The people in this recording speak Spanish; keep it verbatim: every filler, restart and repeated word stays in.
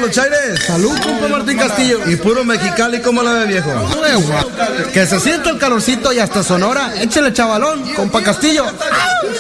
los Chaires. Salud, compa Martín Castillo. Y puro Mexicali, ¿cómo la ve, viejo? Que se sienta el calorcito y hasta Sonora. Échale chavalón, compa Castillo.